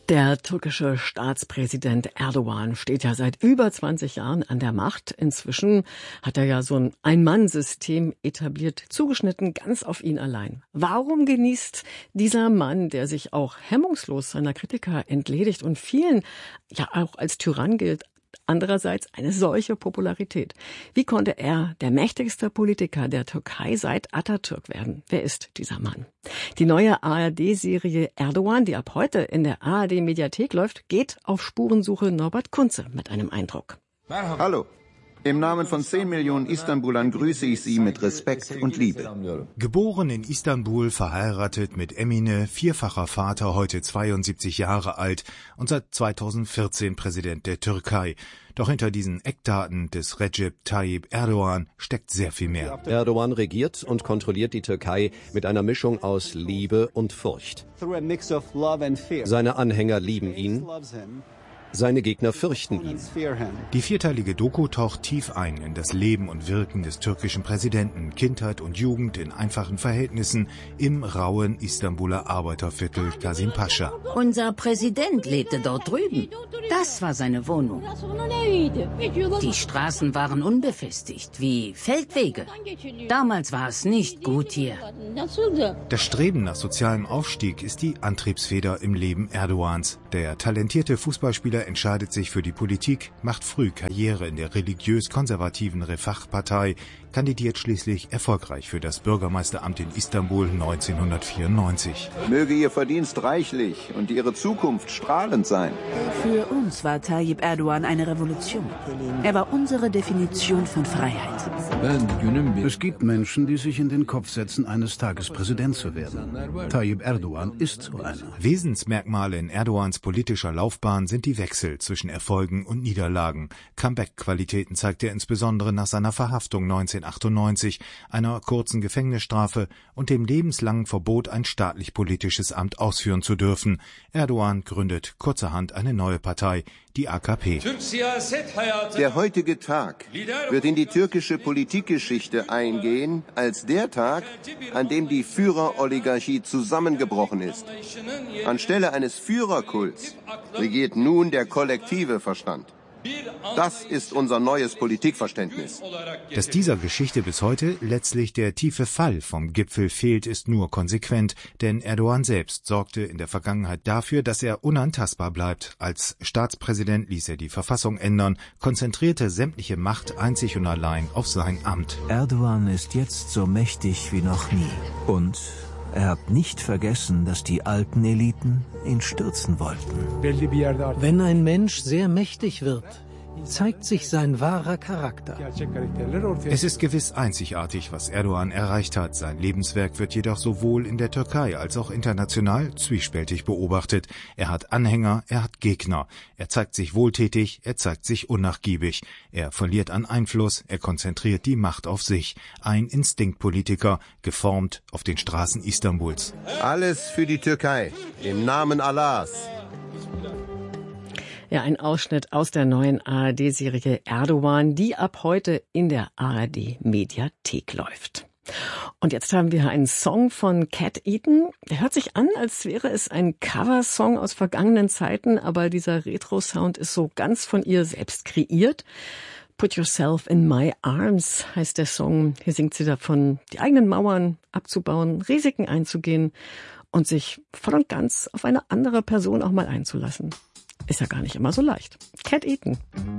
Der türkische Staatspräsident Erdogan steht ja seit über 20 Jahren an der Macht. Inzwischen hat er ja so ein Ein-Mann-System etabliert, zugeschnitten ganz auf ihn allein. Warum genießt dieser Mann, der sich auch hemmungslos seiner Kritiker entledigt und vielen ja auch als Tyrann gilt, andererseits eine solche Popularität? Wie konnte er der mächtigste Politiker der Türkei seit Atatürk werden? Wer ist dieser Mann? Die neue ARD-Serie Erdogan, die ab heute in der ARD-Mediathek läuft, geht auf Spurensuche. Norbert Kunze mit einem Eindruck. Hallo. Im Namen von 10 Millionen Istanbulern grüße ich Sie mit Respekt und Liebe. Geboren in Istanbul, verheiratet mit Emine, vierfacher Vater, heute 72 Jahre alt und seit 2014 Präsident der Türkei. Doch hinter diesen Eckdaten des Recep Tayyip Erdogan steckt sehr viel mehr. Erdogan regiert und kontrolliert die Türkei mit einer Mischung aus Liebe und Furcht. Seine Anhänger lieben ihn. Seine Gegner fürchten ihn. Die vierteilige Doku taucht tief ein in das Leben und Wirken des türkischen Präsidenten, Kindheit und Jugend in einfachen Verhältnissen im rauen Istanbuler Arbeiterviertel Kasimpascha. Unser Präsident lebte dort drüben. Das war seine Wohnung. Die Straßen waren unbefestigt, wie Feldwege. Damals war es nicht gut hier. Das Streben nach sozialem Aufstieg ist die Antriebsfeder im Leben Erdogans. Der talentierte Fußballspieler entscheidet sich für die Politik, macht früh Karriere in der religiös-konservativen Refah-Partei, kandidiert schließlich erfolgreich für das Bürgermeisteramt in Istanbul 1994. Möge Ihr Verdienst reichlich und Ihre Zukunft strahlend sein. Für uns war Tayyip Erdogan eine Revolution. Er war unsere Definition von Freiheit. Es gibt Menschen, die sich in den Kopf setzen, eines Tages Präsident zu werden. Tayyip Erdogan ist so einer. Wesensmerkmale in Erdogans politischer Laufbahn sind die Wechsel zwischen Erfolgen und Niederlagen. Comeback-Qualitäten zeigt er insbesondere nach seiner Verhaftung 1998, einer kurzen Gefängnisstrafe und dem lebenslangen Verbot, ein staatlich-politisches Amt ausführen zu dürfen. Erdogan gründet kurzerhand eine neue Partei, die AKP. Der heutige Tag wird in die türkische Politikgeschichte eingehen als der Tag, an dem die Führeroligarchie zusammengebrochen ist. Anstelle eines Führerkults regiert nun der kollektive Verstand. Das ist unser neues Politikverständnis. Dass dieser Geschichte bis heute letztlich der tiefe Fall vom Gipfel fehlt, ist nur konsequent, denn Erdogan selbst sorgte in der Vergangenheit dafür, dass er unantastbar bleibt. Als Staatspräsident ließ er die Verfassung ändern, konzentrierte sämtliche Macht einzig und allein auf sein Amt. Erdogan ist jetzt so mächtig wie noch nie. Und er hat nicht vergessen, dass die alten Eliten ihn stürzen wollten. Wenn ein Mensch sehr mächtig wird, zeigt sich sein wahrer Charakter. Es ist gewiss einzigartig, was Erdogan erreicht hat. Sein Lebenswerk wird jedoch sowohl in der Türkei als auch international zwiespältig beobachtet. Er hat Anhänger, er hat Gegner. Er zeigt sich wohltätig, er zeigt sich unnachgiebig. Er verliert an Einfluss, er konzentriert die Macht auf sich. Ein Instinktpolitiker, geformt auf den Straßen Istanbuls. Alles für die Türkei, im Namen Allahs. Ja, ein Ausschnitt aus der neuen ARD-Serie Erdogan, die ab heute in der ARD-Mediathek läuft. Und jetzt haben wir einen Song von Cat Eaton. Der hört sich an, als wäre es ein Coversong aus vergangenen Zeiten, aber dieser Retro-Sound ist so ganz von ihr selbst kreiert. Put Yourself in My Arms heißt der Song. Hier singt sie davon, die eigenen Mauern abzubauen, Risiken einzugehen und sich voll und ganz auf eine andere Person auch mal einzulassen. Ist ja gar nicht immer so leicht. Cat Eaton.